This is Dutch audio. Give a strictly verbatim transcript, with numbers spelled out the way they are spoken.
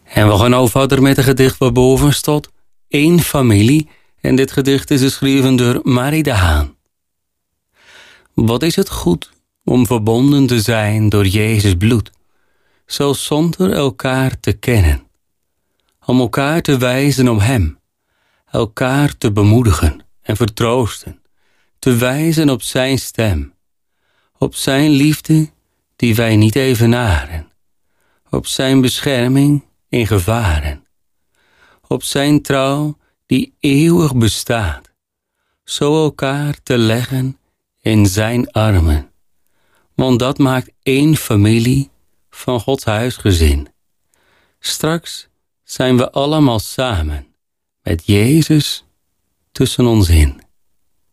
En we gaan nou verder met een gedicht waarboven staat één familie. En dit gedicht is geschreven door Marie de Haan. Wat is het goed om verbonden te zijn door Jezus bloed, zelfs zonder elkaar te kennen. Om elkaar te wijzen op Hem, elkaar te bemoedigen en vertroosten, te wijzen op Zijn stem, op Zijn liefde die wij niet evenaren, op Zijn bescherming in gevaren, op Zijn trouw die eeuwig bestaat, zo elkaar te leggen in Zijn armen. Want dat maakt één familie van Gods huisgezin. Straks zijn we allemaal samen met Jezus tussen ons in.